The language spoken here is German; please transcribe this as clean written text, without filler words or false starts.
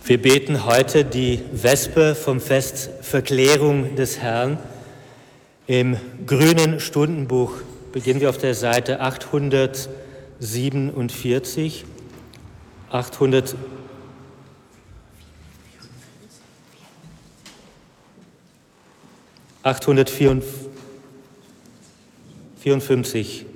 Wir beten heute die Vesper vom Fest Verklärung des Herrn. Im grünen Stundenbuch beginnen wir auf der Seite 847. 854.